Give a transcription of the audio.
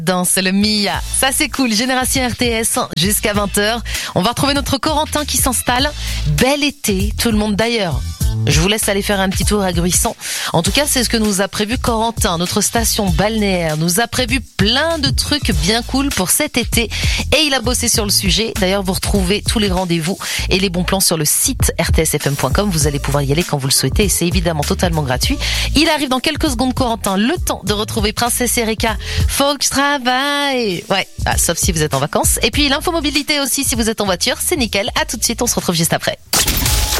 Danse le Mia, ça c'est cool, Génération RTS jusqu'à 20h. On va retrouver notre Corentin qui s'installe. Bel été, tout le monde d'ailleurs. Je vous laisse aller faire un petit tour à Gruissan. En tout cas, c'est ce que nous a prévu Corentin, notre station balnéaire. Nous a prévu plein de trucs bien cool pour cet été. Et il a bossé sur le sujet. D'ailleurs, vous retrouvez tous les rendez-vous et les bons plans sur le site rtsfm.com. Vous allez pouvoir y aller quand vous le souhaitez et c'est évidemment totalement gratuit. Il arrive dans quelques secondes, Corentin. Le temps de retrouver Princesse Erika. Faut que je travaille. Ouais, sauf si vous êtes en vacances. Et puis l'infomobilité aussi, si vous êtes en voiture, c'est nickel. À tout de suite, on se retrouve juste après.